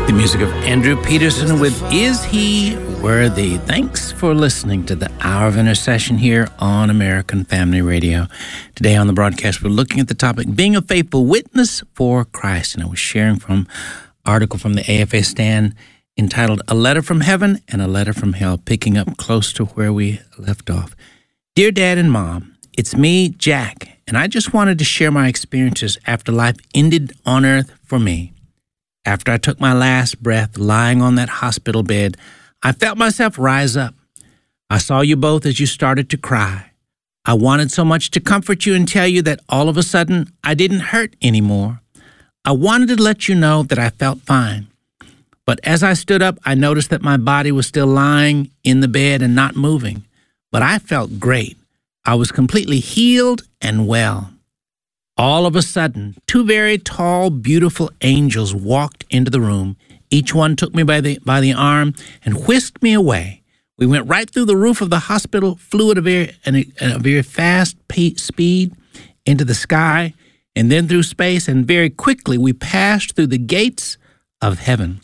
The music of Andrew Peterson with Is He Worthy? Thanks for listening to the Hour of Intercession here on American Family Radio. Today on the broadcast, we're looking at the topic, being a faithful witness for Christ. And I was sharing from an article from the AFA Stand entitled A Letter from Heaven and a Letter from Hell, picking up close to where we left off. Dear Dad and Mom, it's me, Jack, and I just wanted to share my experiences after life ended on earth for me. After I took my last breath lying on that hospital bed, I felt myself rise up. I saw you both as you started to cry. I wanted so much to comfort you and tell you that all of a sudden I didn't hurt anymore. I wanted to let you know that I felt fine. But as I stood up, I noticed that my body was still lying in the bed and not moving. But I felt great. I was completely healed and well. All of a sudden, two very tall, beautiful angels walked into the room. Each one took me by the arm and whisked me away. We went right through the roof of the hospital, flew at a very fast speed into the sky, and then through space, and very quickly we passed through the gates of heaven.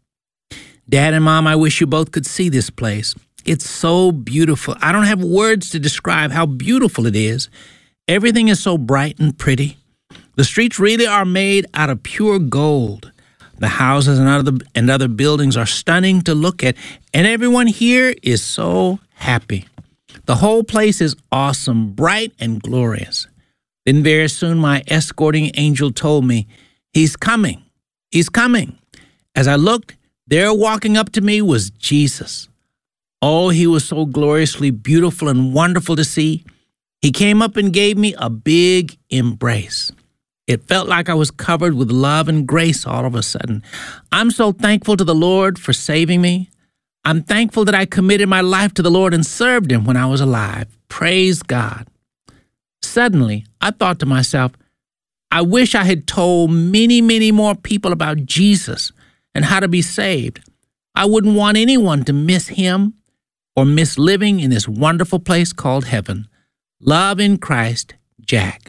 Dad and Mom, I wish you both could see this place. It's so beautiful. I don't have words to describe how beautiful it is. Everything is so bright and pretty. The streets really are made out of pure gold. The houses and other buildings are stunning to look at, and everyone here is so happy. The whole place is awesome, bright and glorious. Then very soon my escorting angel told me, "He's coming. He's coming." As I looked, there walking up to me was Jesus. Oh, he was so gloriously beautiful and wonderful to see. He came up and gave me a big embrace. It felt like I was covered with love and grace all of a sudden. I'm so thankful to the Lord for saving me. I'm thankful that I committed my life to the Lord and served Him when I was alive. Praise God. Suddenly, I thought to myself, I wish I had told many, many more people about Jesus and how to be saved. I wouldn't want anyone to miss Him or miss living in this wonderful place called heaven. Love in Christ, Jack.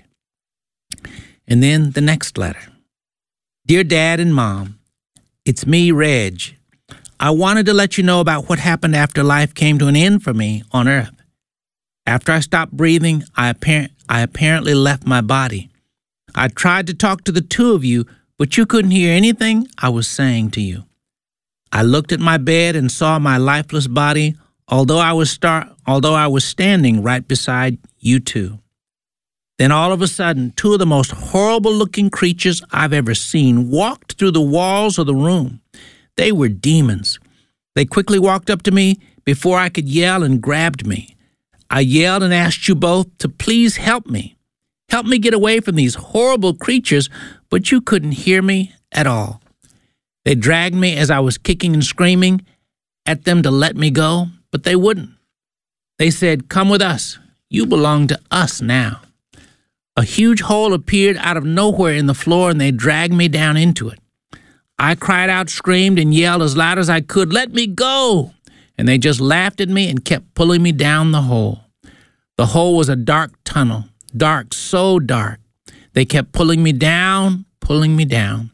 And then the next letter. Dear Dad and Mom, it's me, Reg. I wanted to let you know about what happened after life came to an end for me on earth. After I stopped breathing, I apparently left my body. I tried to talk to the two of you, but you couldn't hear anything I was saying to you. I looked at my bed and saw my lifeless body, although I was standing right beside you two. Then all of a sudden, two of the most horrible-looking creatures I've ever seen walked through the walls of the room. They were demons. They quickly walked up to me before I could yell and grabbed me. I yelled and asked you both to please help me. Help me get away from these horrible creatures, but you couldn't hear me at all. They dragged me as I was kicking and screaming at them to let me go, but they wouldn't. They said, "Come with us. You belong to us now." A huge hole appeared out of nowhere in the floor, and they dragged me down into it. I cried out, screamed, and yelled as loud as I could, "Let me go!" And they just laughed at me and kept pulling me down the hole. The hole was a dark tunnel, dark, so dark. They kept pulling me down, pulling me down.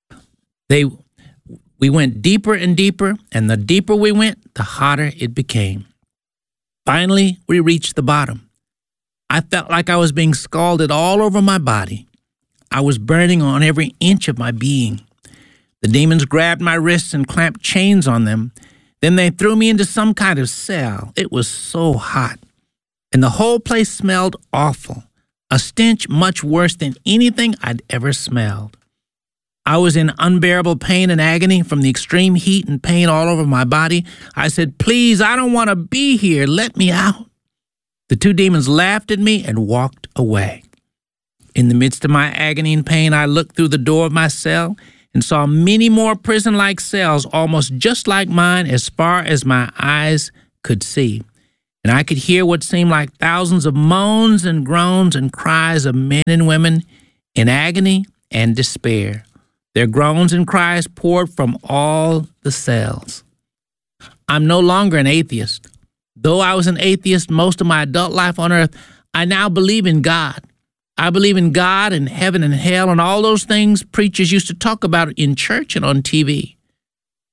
We went deeper and deeper, and the deeper we went, the hotter it became. Finally, we reached the bottom. I felt like I was being scalded all over my body. I was burning on every inch of my being. The demons grabbed my wrists and clamped chains on them. Then they threw me into some kind of cell. It was so hot. And the whole place smelled awful, a stench much worse than anything I'd ever smelled. I was in unbearable pain and agony from the extreme heat and pain all over my body. I said, "Please, I don't want to be here. Let me out." The two demons laughed at me and walked away. In the midst of my agony and pain, I looked through the door of my cell and saw many more prison-like cells, almost just like mine as far as my eyes could see. And I could hear what seemed like thousands of moans and groans and cries of men and women in agony and despair. Their groans and cries poured from all the cells. I'm no longer an atheist. Though I was an atheist most of my adult life on earth, I now believe in God. I believe in God and heaven and hell and all those things preachers used to talk about in church and on TV.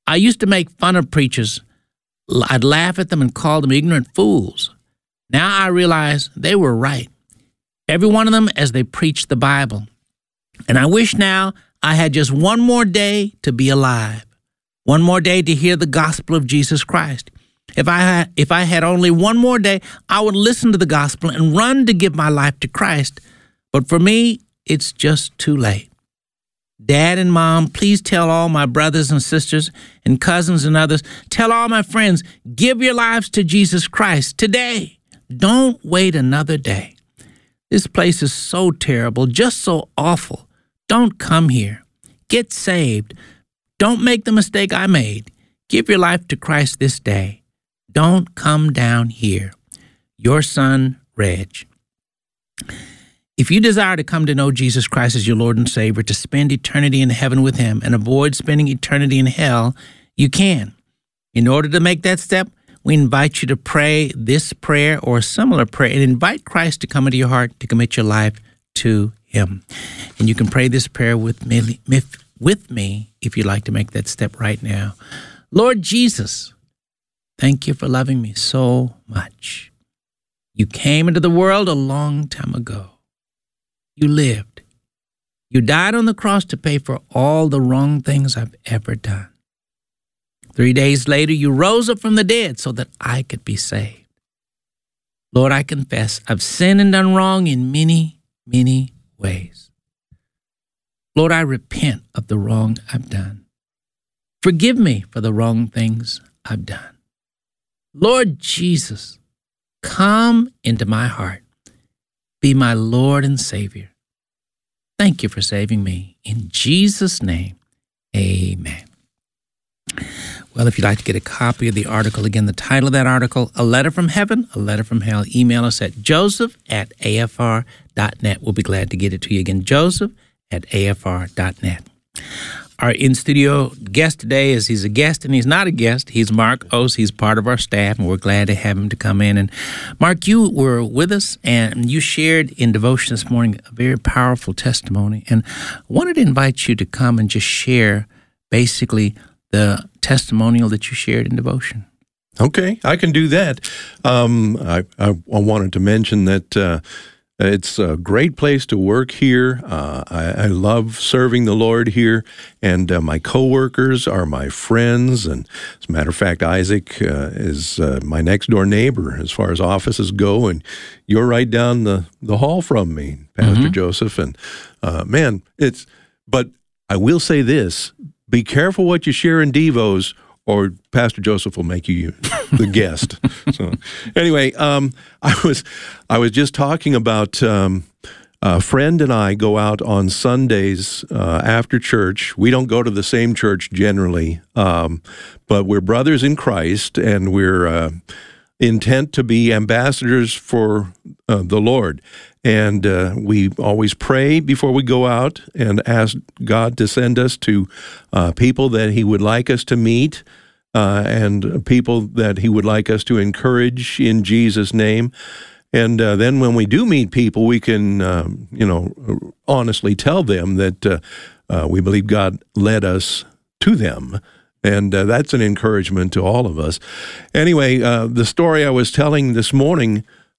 I used to make fun of preachers. I'd laugh at them and call them ignorant fools. Now I realize they were right, every one of them, as they preached the Bible. And I wish now I had just one more day to be alive, one more day to hear the gospel of Jesus Christ. If I had only one more day, I would listen to the gospel and run to give my life to Christ. But for me, it's just too late. Dad and Mom, please tell all my brothers and sisters and cousins and others, tell all my friends, give your lives to Jesus Christ today. Don't wait another day. This place is so terrible, just so awful. Don't come here. Get saved. Don't make the mistake I made. Give your life to Christ this day. Don't come down here. Your son, Reg. If you desire to come to know Jesus Christ as your Lord and Savior, to spend eternity in heaven with Him and avoid spending eternity in hell, you can. In order to make that step, we invite you to pray this prayer or a similar prayer and invite Christ to come into your heart to commit your life to Him. And you can pray this prayer with me if you'd like to make that step right now. Lord Jesus, thank you for loving me so much. You came into the world a long time ago. You lived. You died on the cross to pay for all the wrong things I've ever done. 3 days later, you rose up from the dead so that I could be saved. Lord, I confess I've sinned and done wrong in many, many ways. Lord, I repent of the wrong I've done. Forgive me for the wrong things I've done. Lord Jesus, come into my heart. Be my Lord and Savior. Thank you for saving me. In Jesus' name, amen. Well, if you'd like to get a copy of the article, again, the title of that article, A Letter from Heaven, A Letter from Hell, email us at joseph@afr.net. We'll be glad to get it to you again, joseph@afr.net. Our in-studio guest today he's a guest and he's not a guest. He's Mark Ost. He's part of our staff, and we're glad to have him to come in. And Mark, you were with us, and you shared in devotion this morning a very powerful testimony. And I wanted to invite you to come and just share basically the testimonial that you shared in devotion. Okay, I can do that. I wanted to mention that it's a great place to work here. I love serving the Lord here, and my coworkers are my friends. And as a matter of fact, Isaac is my next door neighbor as far as offices go, and you're right down the hall from me, Pastor Joseph. And but I will say this: be careful what you share in Devos, or Pastor Joseph will make you the guest. So, anyway, I was just talking about a friend and I go out on Sundays after church. We don't go to the same church generally, but we're brothers in Christ, and we're intent to be ambassadors for the Lord. And we always pray before we go out and ask God to send us to people that He would like us to meet and people that He would like us to encourage in Jesus' name. And then when we do meet people, we can, honestly tell them that we believe God led us to them. And that's an encouragement to all of us. Anyway, the story I was telling this morning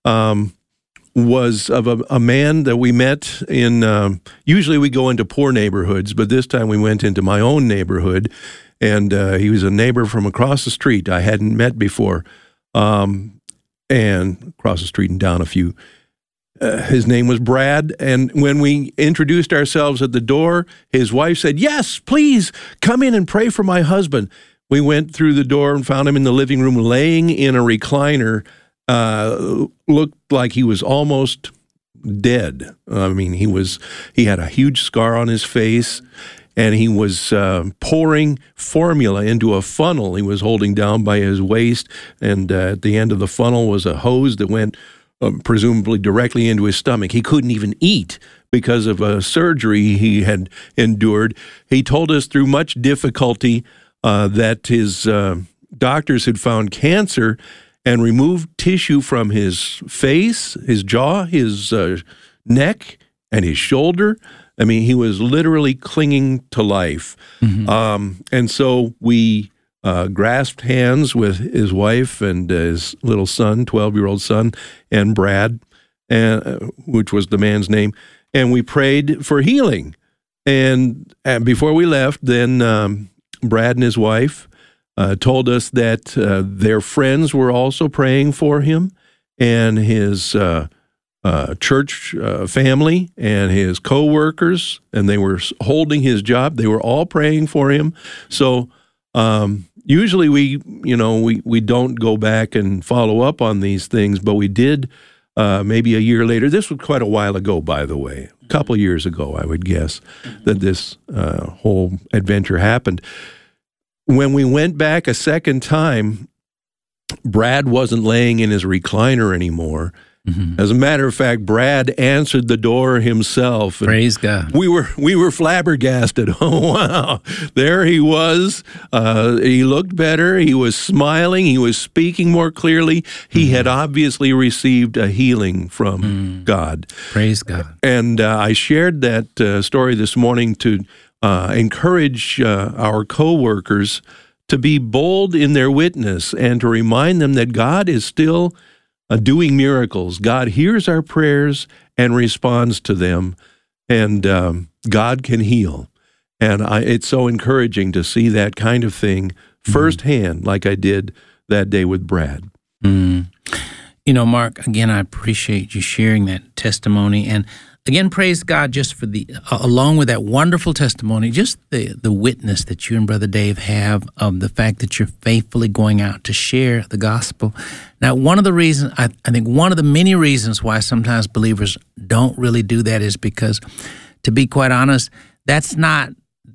was of a man that we met in, usually we go into poor neighborhoods, but this time we went into my own neighborhood, and he was a neighbor from across the street I hadn't met before, and across the street and down a few. His name was Brad, and when we introduced ourselves at the door, his wife said, "Yes, please, come in and pray for my husband." We went through the door and found him in the living room laying in a recliner. Looked like he was almost dead. I mean, he had a huge scar on his face, and he was pouring formula into a funnel he was holding down by his waist, and at the end of the funnel was a hose that went presumably directly into his stomach. He couldn't even eat because of a surgery he had endured. He told us through much difficulty that his doctors had found cancer and removed tissue from his face, his jaw, his neck, and his shoulder. I mean, he was literally clinging to life. Mm-hmm. And so we grasped hands with his wife and his little son, 12-year-old son, and Brad, which was the man's name, and we prayed for healing. And before we left, then Brad and his wife told us that their friends were also praying for him, and his church family and his co-workers, and they were holding his job. They were all praying for him. So usually we don't go back and follow up on these things, but we did maybe a year later. This was quite a while ago, by the way, a couple of years ago, I would guess, that this whole adventure happened. When we went back a second time, Brad wasn't laying in his recliner anymore. Mm-hmm. As a matter of fact, Brad answered the door himself. Praise God. We were flabbergasted. Oh, wow. There he was. He looked better. He was smiling. He was speaking more clearly. He had obviously received a healing from God. Praise God. And I shared that story this morning to encourage our co-workers to be bold in their witness and to remind them that God is still doing miracles. God hears our prayers and responds to them, and God can heal. And it's so encouraging to see that kind of thing firsthand, like I did that day with Brad. You know, Mark, again, I appreciate you sharing that testimony. And again, praise God just for along with that wonderful testimony, just the witness that you and Brother Dave have of the fact that you're faithfully going out to share the gospel. Now, one of the reasons, I think one of the many reasons why sometimes believers don't really do that is because, to be quite honest, that's not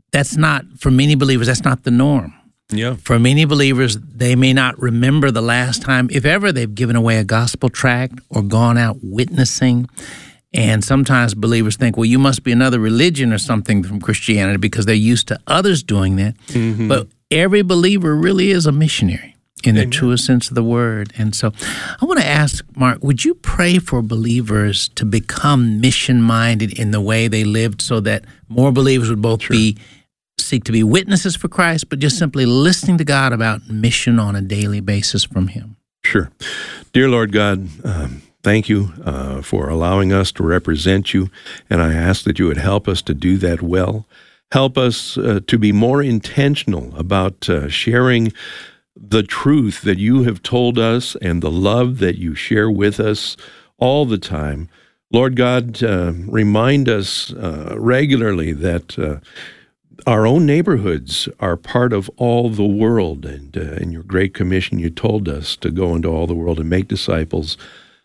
for many believers, that's not the norm. Yeah. For many believers, they may not remember the last time, if ever, they've given away a gospel tract or gone out witnessing. And sometimes believers think, well, you must be another religion or something from Christianity because they're used to others doing that. Mm-hmm. But every believer really is a missionary in the truest sense of the word. And so I want to ask, Mark, would you pray for believers to become mission-minded in the way they lived so that more believers would both seek to be witnesses for Christ, but just simply listening to God about mission on a daily basis from Him? Sure. Dear Lord God, thank you for allowing us to represent you, and I ask that you would help us to do that well. Help us to be more intentional about sharing the truth that you have told us and the love that you share with us all the time. Lord God, remind us regularly that our own neighborhoods are part of all the world, and in your Great Commission you told us to go into all the world and make disciples.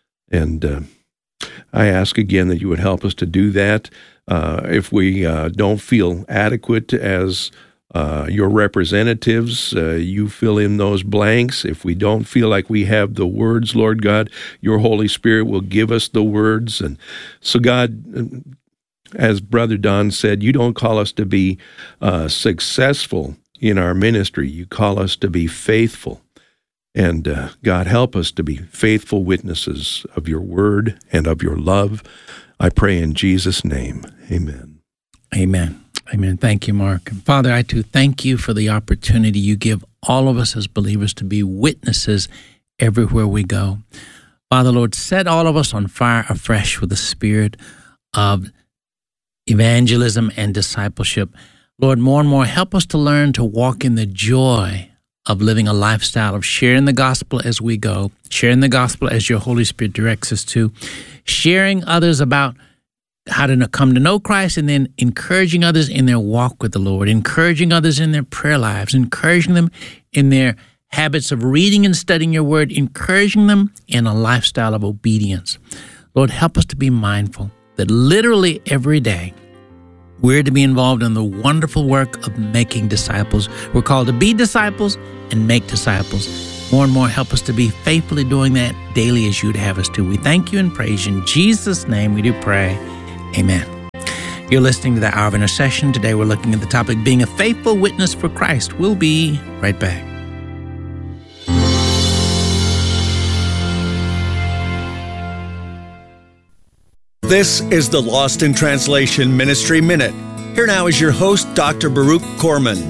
And I ask again that you would help us to do that. If we don't feel adequate as your representatives, you fill in those blanks. If we don't feel like we have the words, Lord God, your Holy Spirit will give us the words. And so, God, as Brother Don said, you don't call us to be successful in our ministry. You call us to be faithful. And God, help us to be faithful witnesses of your word and of your love. I pray in Jesus' name. Amen. Amen. Amen. Thank you, Mark. And Father, I too thank you for the opportunity you give all of us as believers to be witnesses everywhere we go. Father, Lord, set all of us on fire afresh with the spirit of evangelism and discipleship. Lord, more and more, help us to learn to walk in the joy of living a lifestyle of sharing the gospel as we go, sharing the gospel as your Holy Spirit directs us to, sharing others about how to come to know Christ, and then encouraging others in their walk with the Lord, encouraging others in their prayer lives, encouraging them in their habits of reading and studying your word, encouraging them in a lifestyle of obedience. Lord, help us to be mindful that literally every day we're to be involved in the wonderful work of making disciples. We're called to be disciples and make disciples. More and more, help us to be faithfully doing that daily as you'd have us to. We thank you and praise you. In Jesus' name we do pray. Amen. You're listening to the Hour of Intercession. Today we're looking at the topic, being a faithful witness for Christ. We'll be right back. This is the Lost in Translation Ministry Minute. Here now is your host, Dr. Baruch Korman.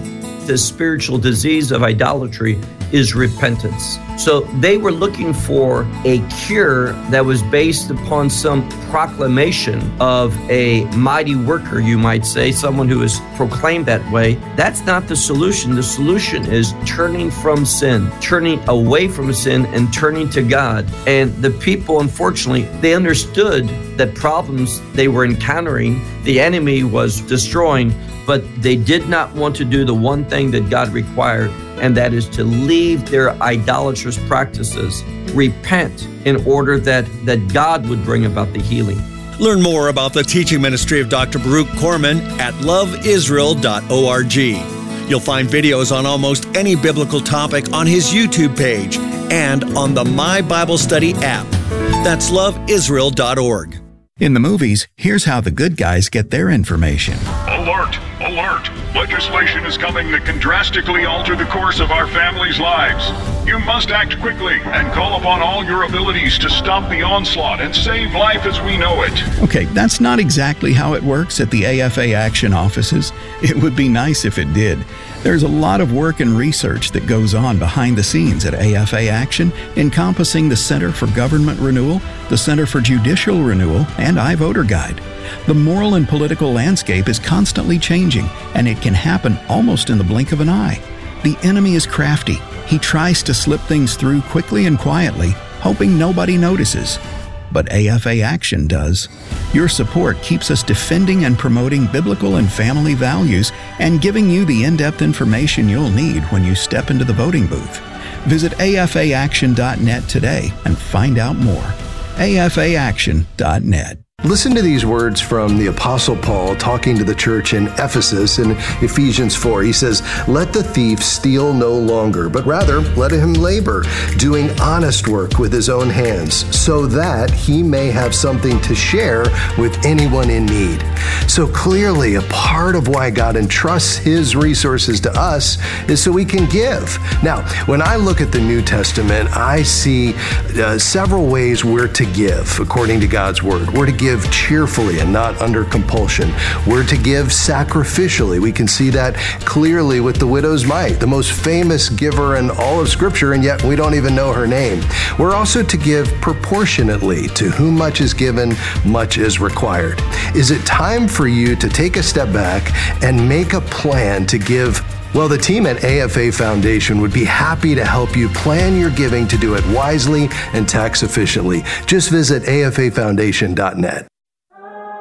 the spiritual disease of idolatry is repentance. So they were looking for a cure that was based upon some proclamation of a mighty worker, you might say, someone who is proclaimed that way. That's not the solution. The solution is turning from sin, turning away from sin and turning to God. And the people, unfortunately, they understood that problems they were encountering, the enemy was destroying, but they did not want to do the one thing that God required, and that is to leave their idolatrous practices, repent in order that God would bring about the healing. Learn more about the teaching ministry of Dr. Baruch Corman at loveisrael.org. You'll find videos on almost any biblical topic on his YouTube page and on the My Bible Study app. That's loveisrael.org. In the movies, here's how the good guys get their information. Alert! Alert! Legislation is coming that can drastically alter the course of our families' lives. You must act quickly and call upon all your abilities to stop the onslaught and save life as we know it. Okay, that's not exactly how it works at the AFA Action offices. It would be nice if it did. There's a lot of work and research that goes on behind the scenes at AFA Action, encompassing the Center for Government Renewal, the Center for Judicial Renewal, and iVoter Guide. The moral and political landscape is constantly changing, and it can happen almost in the blink of an eye. The enemy is crafty. He tries to slip things through quickly and quietly, hoping nobody notices. But AFA Action does. Your support keeps us defending and promoting biblical and family values and giving you the in-depth information you'll need when you step into the voting booth. Visit afaaction.net today and find out more. afaaction.net. Listen to these words from the Apostle Paul talking to the church in Ephesus in Ephesians 4. He says, "Let the thief steal no longer, but rather let him labor, doing honest work with his own hands, so that he may have something to share with anyone in need." So clearly, a part of why God entrusts his resources to us is so we can give. Now, when I look at the New Testament, I see several ways we're to give according to God's word. We're to give cheerfully and not under compulsion. We're to give sacrificially. We can see that clearly with the widow's mite, the most famous giver in all of Scripture, and yet we don't even know her name. We're also to give proportionately. To whom much is given, much is required. Is it time for you to take a step back and make a plan to give? Well, the team at AFA Foundation would be happy to help you plan your giving to do it wisely and tax efficiently. Just visit afafoundation.net.